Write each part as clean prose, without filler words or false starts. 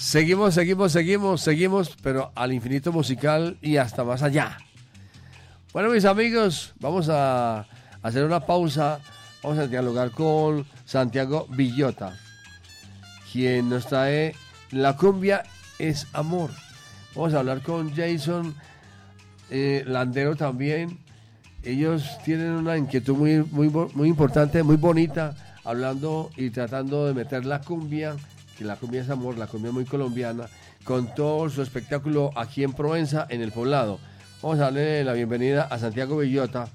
Seguimos, pero al infinito musical y hasta más allá. Bueno, mis amigos, vamos a hacer una pausa. Vamos a dialogar con Santiago Villota, quien nos trae La cumbia es amor. Vamos a hablar con Jason Landero también. Ellos tienen una inquietud muy importante, muy bonita, hablando y tratando de meter la cumbia, que la cumbia es amor, la cumbia es muy colombiana, con todo su espectáculo aquí en Provenza, en el Poblado. Vamos a darle la bienvenida a Santiago Villota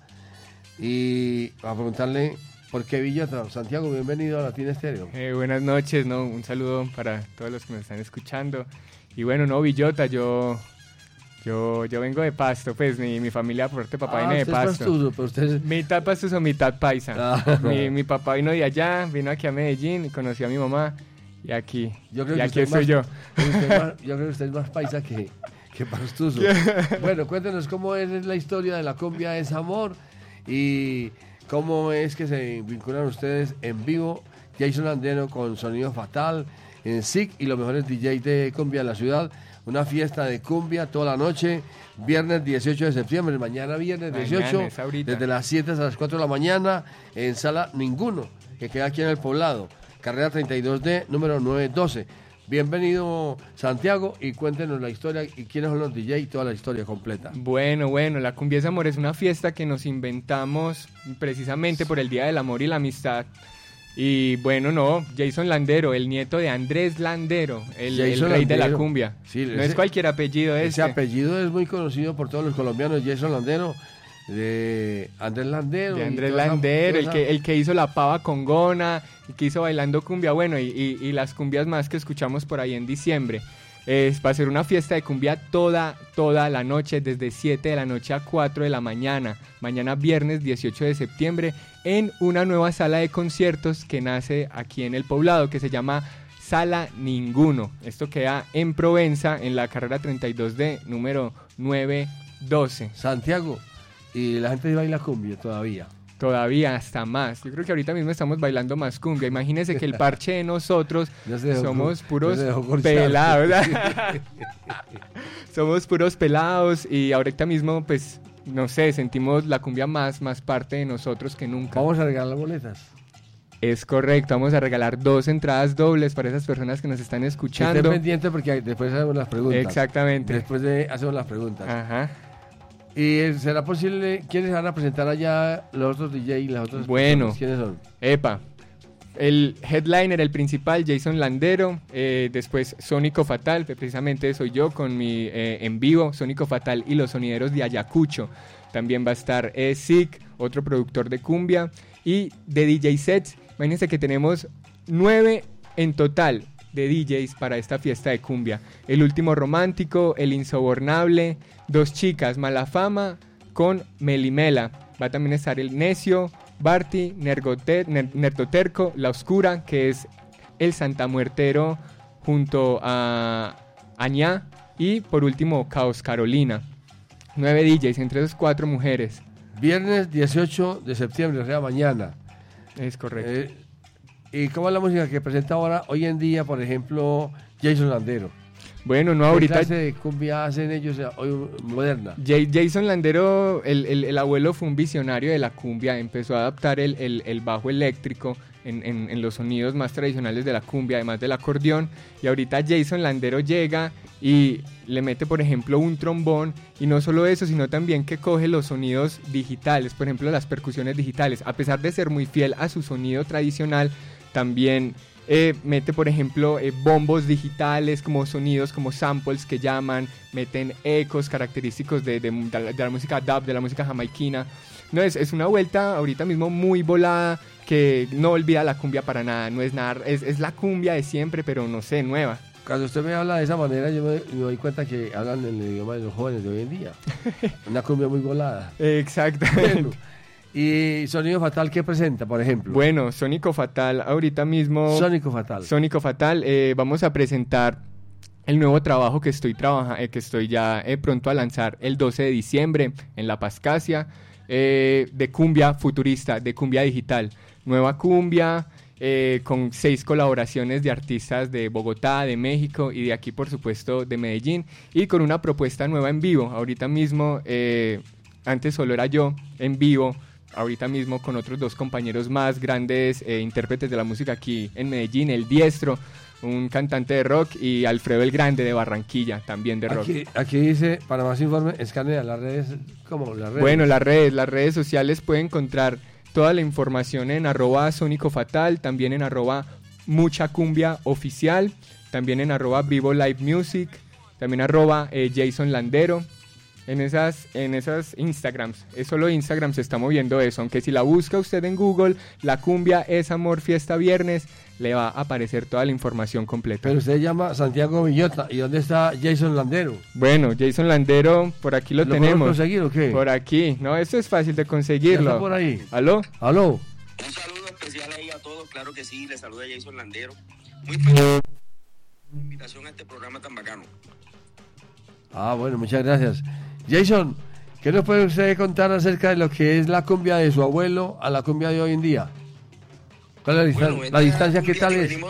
y a preguntarle por qué Villota. Santiago, bienvenido a Latina Estéreo. Buenas noches, ¿no? Un saludo para todos los que nos están escuchando. Y bueno, no, Villota, yo vengo de Pasto, pues mi familia por parte de papá viene de Pasto. Pastuso, pero usted... Mitad pastuso, mitad paisa. Mi papá vino de allá, vino aquí a Medellín y conoció a mi mamá y aquí estoy yo. Yo creo que usted es más paisa que pastuso. Bueno, cuéntenos cómo es la historia de La cumbia es amor y cómo es que se vinculan ustedes en vivo. Jason Landero con Sonido Fatal en SIC y los mejores DJs de cumbia de la ciudad. Una fiesta de cumbia toda la noche, viernes 18 de septiembre, mañana viernes 18, desde las 7 hasta las 4 de la mañana, en Sala Ninguno, que queda aquí en el Poblado, carrera 32D, número 912. Bienvenido, Santiago, y cuéntenos la historia y quiénes son los DJ y toda la historia completa. Bueno, La cumbia es amor es una fiesta que nos inventamos precisamente por el Día del Amor y la Amistad. Y bueno, no, Jason Landero, el nieto de Andrés Landero, el rey Landero de la cumbia. Sí, no es cualquier apellido ese apellido es muy conocido por todos los colombianos, Jason Landero, de Andrés Landero. De Andrés Landero, el que hizo la pava congona, el que hizo Bailando Cumbia, bueno, y las cumbias más que escuchamos por ahí en diciembre. Va a ser una fiesta de cumbia toda la noche, desde 7 de la noche a 4 de la mañana. Mañana viernes 18 de septiembre, en una nueva sala de conciertos que nace aquí en el Poblado, que se llama Sala Ninguno. Esto queda en Provenza, en la carrera 32D, número 912. Santiago, ¿y la gente baila cumbia todavía? Todavía, hasta más. Yo creo que ahorita mismo estamos bailando más cumbia. Imagínense que el parche de nosotros somos puros pelados. Somos puros pelados y ahorita mismo, pues, no sé, sentimos la cumbia más parte de nosotros que nunca. ¿Vamos a regalar boletas? Es correcto, vamos a regalar 2 entradas dobles para esas personas que nos están escuchando. Estén pendientes porque después hacemos las preguntas. Exactamente. Después hacemos las preguntas. Ajá. ¿Y será posible? ¿Quiénes van a presentar allá los otros DJ y las otras personas? ¿Quiénes son? El headliner, el principal, Jason Landero, después Sónico Fatal, que precisamente soy yo con mi en vivo, Sónico Fatal y los sonideros de Ayacucho. También va a estar SIC, otro productor de cumbia, y de DJ sets. Imagínense que tenemos 9 en total de DJs para esta fiesta de cumbia. El Último Romántico, El Insobornable, 2 chicas, Malafama con Melimela. Va a también estar El Necio, Barty, Nerdoterco, La Oscura, que es el santamuertero junto a Añá, y por último Caos Carolina. 9 DJs, entre esos 4 mujeres. Viernes 18 de septiembre, o sea, mañana. Es correcto. ¿Y cómo es la música que presenta ahora, hoy en día, por ejemplo, Jason Landero? Bueno, no, ahorita... ¿Qué clase de cumbia hacen ellos hoy moderna? Jason Landero, el abuelo fue un visionario de la cumbia, empezó a adaptar el bajo eléctrico en los sonidos más tradicionales de la cumbia, además del acordeón, y ahorita Jason Landero llega y le mete, por ejemplo, un trombón, y no solo eso, sino también que coge los sonidos digitales, por ejemplo, las percusiones digitales, a pesar de ser muy fiel a su sonido tradicional, también mete, por ejemplo, bombos digitales, como sonidos, como samples que llaman, meten ecos característicos de la música dub, de la música jamaiquina. No, es una vuelta ahorita mismo muy volada, que no olvida la cumbia para nada, no es nada, es la cumbia de siempre, pero no sé, nueva. Cuando usted me habla de esa manera, yo me doy cuenta que hablan en el idioma de los jóvenes de hoy en día. Una cumbia muy volada. Exactamente. Bueno, ¿y Sonido Fatal qué presenta, por ejemplo? Bueno, Sónico Fatal, ahorita mismo... Sónico Fatal, vamos a presentar el nuevo trabajo que estoy ya pronto a lanzar el 12 de diciembre en La Pascasia, de cumbia futurista, de cumbia digital. Nueva cumbia con 6 colaboraciones de artistas de Bogotá, de México y de aquí, por supuesto, de Medellín, y con una propuesta nueva en vivo. Ahorita mismo, antes solo era yo en vivo, ahorita mismo con otros 2 compañeros más, grandes intérpretes de la música aquí en Medellín, El Diestro, un cantante de rock, y Alfredo el Grande de Barranquilla, también de rock. Aquí dice, para más informe, escanea las redes, ¿cómo? Las redes. Bueno, las redes sociales pueden encontrar toda la información en @sonicofatal, también en @muchacumbia_oficial, también en @vivo_live_music, también @JasonLandero. En esas Instagrams, solo Instagram se está moviendo eso, aunque si la busca usted en Google, La Cumbia es Amor Fiesta Viernes, le va a aparecer toda la información completa. Pero usted llama Santiago Villota, ¿y dónde está Jason Landero? Bueno, Jason Landero, por aquí lo tenemos. ¿Lo podemos conseguir o qué? Por aquí, no, esto es fácil de conseguirlo. ¿Ya está por ahí? ¿Aló? ¿Aló? Un saludo especial ahí a todos, claro que sí, les saluda Jason Landero. Muy feliz por la invitación a este programa tan bacano. Ah, bueno, muchas gracias. Jason, ¿qué nos puede usted contar acerca de lo que es la cumbia de su abuelo a la cumbia de hoy en día? ¿Cuál es la distancia? ¿Qué tal es?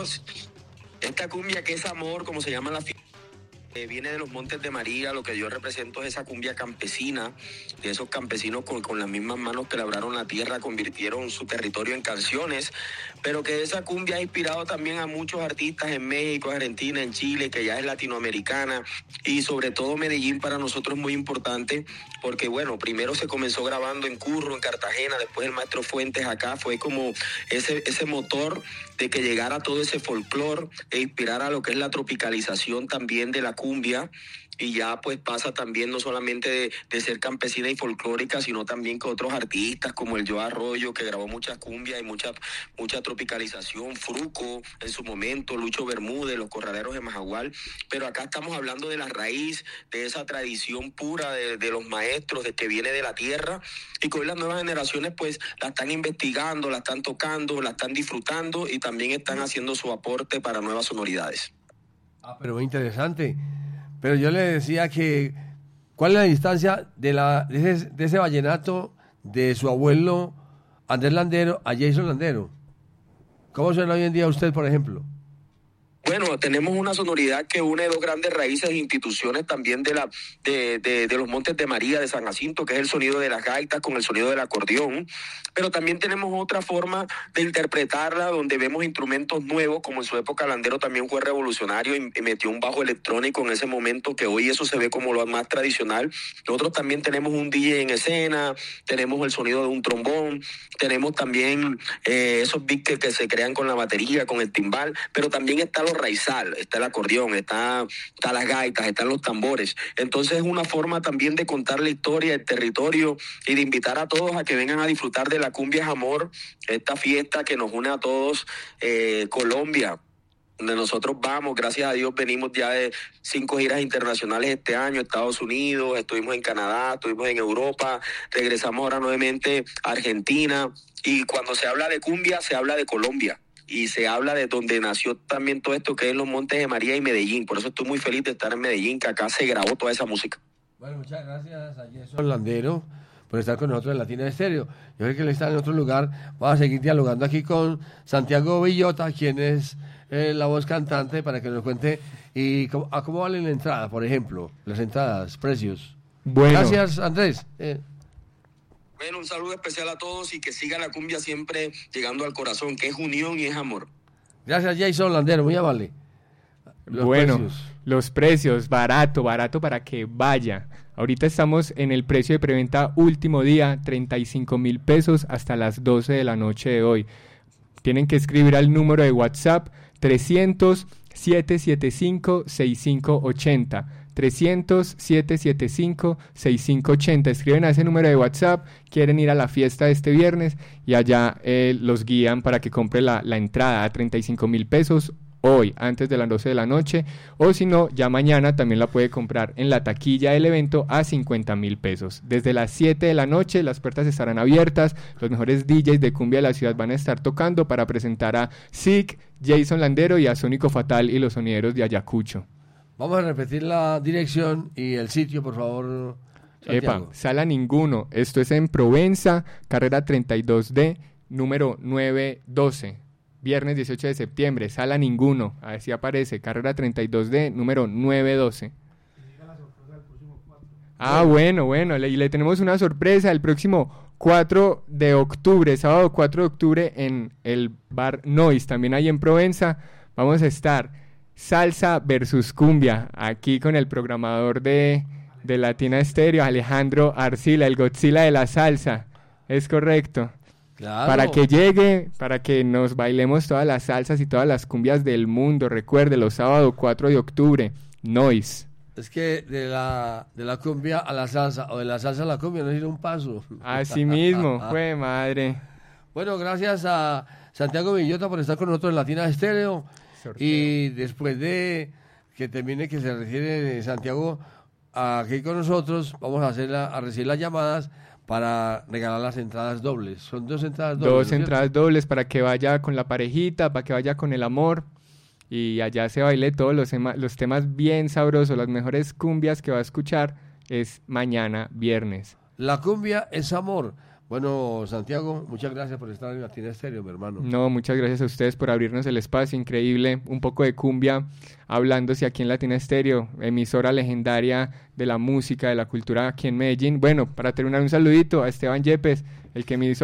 Esta cumbia que es amor, como se llama la fiesta, viene de los Montes de María. Lo que yo represento es esa cumbia campesina, de esos campesinos con las mismas manos que labraron la tierra, convirtieron su territorio en canciones, pero que esa cumbia ha inspirado también a muchos artistas en México, Argentina, en Chile, que ya es latinoamericana, y sobre todo Medellín para nosotros es muy importante, porque bueno, primero se comenzó grabando en Curro, en Cartagena, después el maestro Fuentes acá, fue como ese motor de que llegara todo ese folclore e inspirara lo que es la tropicalización también de la cumbia, y ya pues pasa también no solamente de ser campesina y folclórica, sino también con otros artistas como el Joe Arroyo, que grabó mucha cumbia y mucha tropicalización, Fruco en su momento, Lucho Bermúdez, Los Corraleros de Majagual, pero acá estamos hablando de la raíz, de esa tradición pura de los maestros, de que viene de la tierra, y que hoy las nuevas generaciones pues la están investigando, la están tocando, la están disfrutando, y también están haciendo su aporte para nuevas sonoridades. Ah, pero muy interesante. Pero yo le decía que, ¿cuál es la distancia de ese vallenato de su abuelo Andrés Landero a Jason Landero? ¿Cómo suena hoy en día usted, por ejemplo? Bueno, tenemos una sonoridad que une 2 grandes raíces e instituciones también de los Montes de María, de San Jacinto, que es el sonido de las gaitas con el sonido del acordeón, pero también tenemos otra forma de interpretarla, donde vemos instrumentos nuevos, como en su época Landero también fue revolucionario y metió un bajo electrónico en ese momento, que hoy eso se ve como lo más tradicional. Nosotros también tenemos un DJ en escena, tenemos el sonido de un trombón, tenemos también esos beats que se crean con la batería, con el timbal, pero también está lo raizal, está el acordeón, está las gaitas, están los tambores. Entonces es una forma también de contar la historia del territorio y de invitar a todos a que vengan a disfrutar de la Cumbia es Amor, esta fiesta que nos une a todos, Colombia, donde nosotros vamos, gracias a Dios venimos ya de 5 giras internacionales este año, Estados Unidos, estuvimos en Canadá, estuvimos en Europa, regresamos ahora nuevamente a Argentina, y cuando se habla de cumbia se habla de Colombia, y se habla de donde nació también todo esto, que es los Montes de María y Medellín. Por eso estoy muy feliz de estar en Medellín, que acá se grabó toda esa música. Bueno, muchas gracias a Jason Landero por estar con nosotros en Latina Estéreo. Yo creo que él está en otro lugar. Vamos a seguir dialogando aquí con Santiago Villota, quien es la voz cantante, para que nos cuente cómo vale la entrada, por ejemplo, las entradas, precios. Bueno. Gracias, Andrés. Bueno, un saludo especial a todos, y que siga la cumbia siempre llegando al corazón, que es unión y es amor. Gracias, Jason Landero, muy amable. Los precios, barato para que vaya. Ahorita estamos en el precio de preventa último día, 35,000 pesos hasta las 12 de la noche de hoy. Tienen que escribir al número de WhatsApp 300-775-6580. 300-775-6580. Escriben a ese número de WhatsApp, quieren ir a la fiesta de este viernes, y allá los guían para que compre la entrada a 35,000 pesos hoy, antes de las 12 de la noche, o si no, ya mañana también la puede comprar en la taquilla del evento a 50,000 pesos. Desde las 7 de la noche las puertas estarán abiertas, los mejores DJs de cumbia de la ciudad van a estar tocando para presentar a Zig, Jason Landero y a Sónico Fatal y los sonideros de Ayacucho. Vamos a repetir la dirección y el sitio, por favor, Santiago. Sala Ninguno. Esto es en Provenza, carrera 32D, número 912. viernes 18 de septiembre, sala ninguno, así aparece, carrera 32D, número 912. Ah, bueno, y le tenemos una sorpresa el próximo 4 de octubre, sábado 4 de octubre en el bar Noise, también ahí en Provenza. Vamos a estar salsa versus cumbia, aquí con el programador de Latina Stereo, Alejandro Arcila, el Godzilla de la salsa, es correcto. Claro. Para que llegue, para que nos bailemos todas las salsas y todas las cumbias del mundo, recuérdelo, sábado 4 de octubre, Noise. Es que de la cumbia a la salsa, o de la salsa a la cumbia, no es ir un paso. Así mismo, fue madre. Bueno, gracias a Santiago Villota por estar con nosotros en Latina Estéreo. Sorteo. Y después de que termine, que se refiere Santiago aquí con nosotros, vamos a recibir las llamadas para regalar las entradas dobles. Son 2 entradas dobles. 2 entradas dobles para que vaya con la parejita, para que vaya con el amor. Y allá se baile todos los temas bien sabrosos, las mejores cumbias que va a escuchar es mañana viernes. La cumbia es amor. Bueno, Santiago, muchas gracias por estar en Latina Estéreo, mi hermano. No, muchas gracias a ustedes por abrirnos el espacio, increíble, un poco de cumbia, hablándose aquí en Latina Estéreo, emisora legendaria de la música, de la cultura aquí en Medellín. Bueno, para terminar, un saludito a Esteban Yepes, el que me hizo...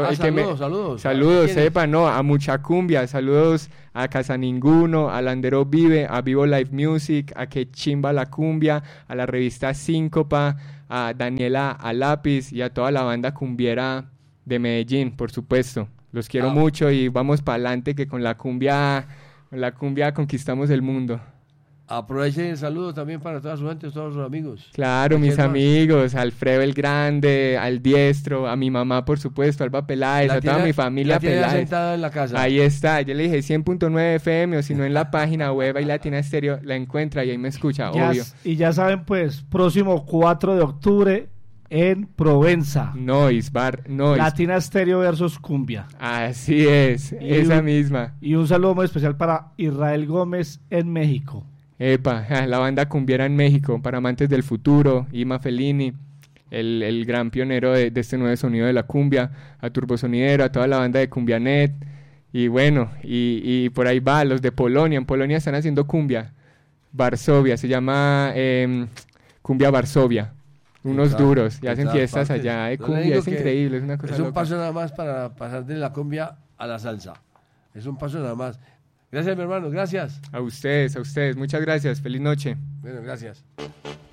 Saludos, sepa, no, a Mucha Cumbia, saludos a Casa Ninguno, a Landero Vive, a Vivo Live Music, a Que Chimba la Cumbia, a la revista Síncopa, a Daniela a Lápiz y a toda la banda cumbiera de Medellín, por supuesto. Los quiero mucho y vamos para adelante que con la cumbia conquistamos el mundo. Aprovechen el saludo también para toda su gente, todos sus amigos. Claro, mis amigos, Alfredo el Grande, al Diestro, a mi mamá, por supuesto, Alba Peláez, a toda mi familia Peláez. Sentada en la casa. Ahí está, yo le dije 100.9 FM o si no en la página web y Latina Estéreo la encuentra y ahí me escucha, obvio. Y ya saben pues, próximo 4 de octubre en Provenza. Noise, bar Noise. Latina Stereo versus Cumbia. Así es, esa misma. Y un saludo muy especial para Israel Gómez en México. Epa, la banda cumbiera en México, para amantes del futuro, Ima Fellini, el gran pionero de este nuevo sonido de la cumbia, a Turbosonidero, a toda la banda de Cumbianet, y bueno, y por ahí va, los de Polonia, en Polonia están haciendo cumbia, Varsovia, se llama Cumbia Varsovia, unos duros, y hacen fiestas allá de cumbia, es increíble, es una cosa loca. Es un loca. paso nada más para pasar de la cumbia a la salsa, es un paso nada más. Gracias, mi hermano, gracias. A ustedes, muchas gracias, feliz noche. Bueno, gracias.